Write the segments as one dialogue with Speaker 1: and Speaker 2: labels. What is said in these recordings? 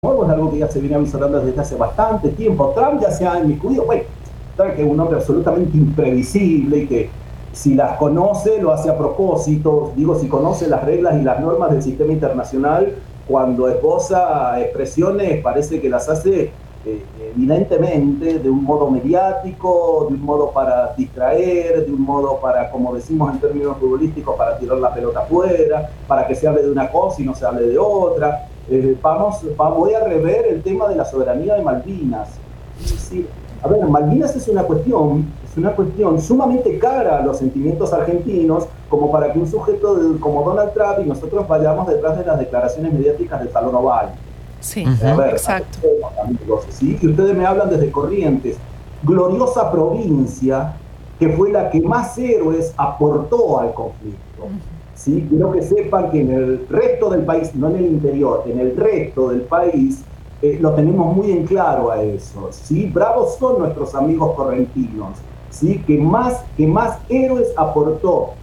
Speaker 1: nuevo, es algo que ya se viene avisorando desde hace bastante tiempo. Trump ya se ha inmiscuido, bueno, Trump que es un hombre absolutamente imprevisible y que si las conoce lo hace a propósito, digo, si conoce las reglas y las normas del sistema internacional, cuando esboza expresiones parece que las hace evidentemente de un modo mediático, de un modo para distraer, de un modo para, como decimos en términos futbolísticos, para tirar la pelota afuera, para que se hable de una cosa y no se hable de otra. Voy a rever el tema de la soberanía de Malvinas. Es decir, a ver, Malvinas es una cuestión sumamente cara a los sentimientos argentinos, como para que un sujeto como Donald Trump y nosotros vayamos detrás de las declaraciones mediáticas de Salón Oval.
Speaker 2: Sí,
Speaker 1: a ver,
Speaker 2: exacto.
Speaker 1: Amigos, ¿sí? Y ustedes me hablan desde Corrientes, gloriosa provincia que fue la que más héroes aportó al conflicto. ¿Sí? Quiero que sepan que en el resto del país, no en el interior, en el resto del país, lo tenemos muy en claro a eso. ¿Sí? Bravos son nuestros amigos correntinos, ¿sí? que más héroes aportó.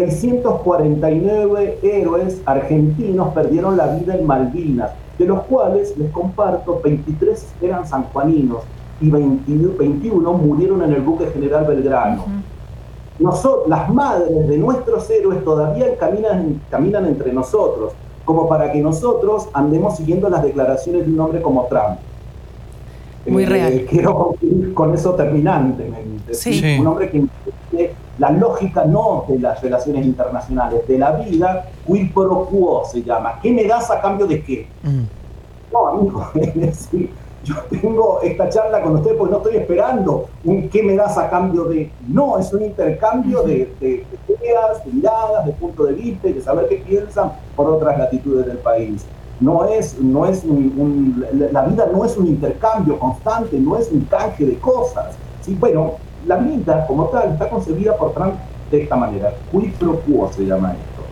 Speaker 1: 649 héroes argentinos perdieron la vida en Malvinas, de los cuales, les comparto, 23 eran sanjuaninos y 21 murieron en el buque General Belgrano. Las madres de nuestros héroes todavía caminan entre nosotros, como para que nosotros andemos siguiendo las declaraciones de un hombre como Trump.
Speaker 2: Muy real.
Speaker 1: Quiero concluir con eso terminantemente.
Speaker 2: Sí.
Speaker 1: Un hombre que entiende la lógica no de las relaciones internacionales, de la vida, quid pro quo se llama. ¿Qué me das a cambio de qué? No, amigo, es decir, yo tengo esta charla con usted porque no estoy esperando un qué me das a cambio de... No, es un intercambio de ideas, de miradas, de punto de vista y de saber qué piensan por otras latitudes del país. La vida no es un intercambio constante, no es un canje de cosas. ¿Sí? Bueno, la vida como tal está concebida por Trump de esta manera. Quid pro quo se llama esto.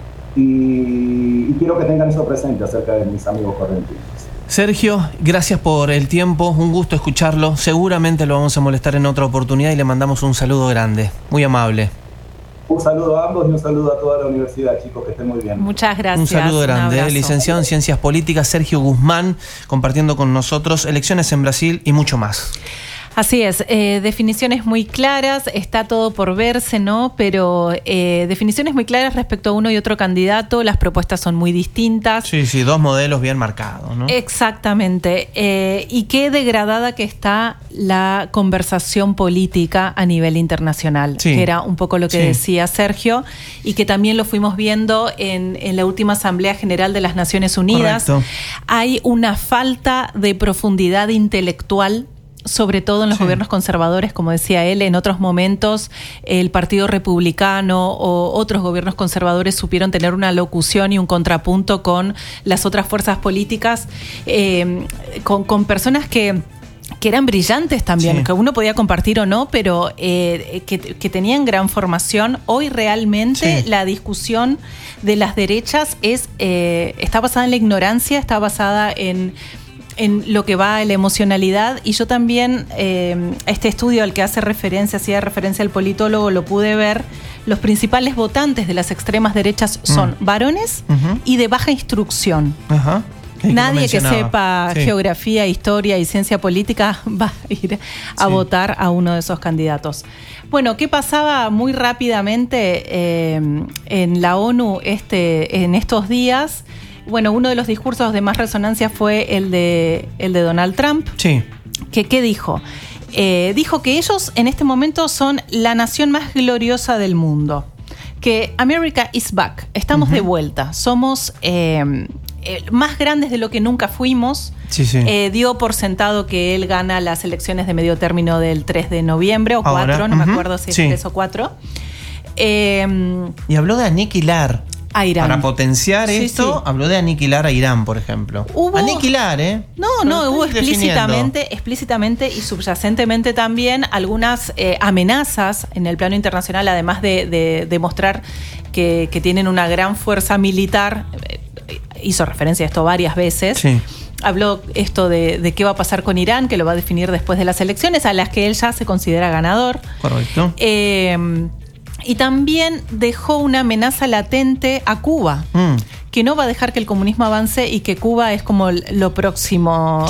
Speaker 1: Y quiero que tengan eso presente acerca de mis amigos correntinos.
Speaker 3: Sergio, gracias por el tiempo, un gusto escucharlo. Seguramente lo vamos a molestar en otra oportunidad y le mandamos un saludo grande. Muy amable.
Speaker 1: Un saludo a ambos y un saludo a toda la universidad, chicos, que estén muy bien.
Speaker 2: Muchas gracias.
Speaker 3: Un saludo grande.
Speaker 2: Un
Speaker 3: Licenciado en Ciencias Políticas, Sergio Guzmán, compartiendo con nosotros elecciones en Brasil y mucho más.
Speaker 2: Así es, definiciones muy claras, está todo por verse, ¿no? Pero definiciones muy claras respecto a uno y otro candidato, las propuestas son muy distintas.
Speaker 3: Sí, dos modelos bien marcados, ¿no?
Speaker 2: Exactamente, y qué degradada que está la conversación política a nivel internacional, que era un poco lo que decía Sergio, y que también lo fuimos viendo en la última Asamblea General de las Naciones Unidas.
Speaker 3: Correcto.
Speaker 2: Hay una falta de profundidad intelectual, sobre todo en los gobiernos conservadores, como decía él. En otros momentos el Partido Republicano o otros gobiernos conservadores supieron tener una locución y un contrapunto con las otras fuerzas políticas, con personas que eran brillantes también, que uno podía compartir o no, pero que tenían gran formación. Hoy realmente la discusión de las derechas está basada en la ignorancia, está basada en lo que va a la emocionalidad, y yo también este estudio al que hacía referencia el politólogo, lo pude ver. Los principales votantes de las extremas derechas son varones y de baja instrucción. Nadie que sepa geografía, historia y ciencia política va a ir a votar a uno de esos candidatos. Bueno, ¿qué pasaba muy rápidamente en la ONU en estos días? Bueno, uno de los discursos de más resonancia fue el de Donald Trump.
Speaker 3: Sí.
Speaker 2: ¿Qué dijo? Dijo que ellos en este momento son la nación más gloriosa del mundo. Que America is back. Estamos de vuelta. Somos más grandes de lo que nunca fuimos. Dio por sentado que él gana las elecciones de medio término del 3 de noviembre o 4, no me acuerdo si es 3 o 4.
Speaker 3: Y habló de aniquilar.
Speaker 2: A Irán.
Speaker 3: Para potenciar esto, habló de aniquilar a Irán, por ejemplo.
Speaker 2: Aniquilar, hubo explícitamente y subyacentemente también algunas amenazas en el plano internacional, además de demostrar que tienen una gran fuerza militar. Hizo referencia a esto varias veces. Habló esto de qué va a pasar con Irán, que lo va a definir después de las elecciones, a las que él ya se considera ganador.
Speaker 3: Correcto.
Speaker 2: Y también dejó una amenaza latente a Cuba, que no va a dejar que el comunismo avance y que Cuba es como lo próximo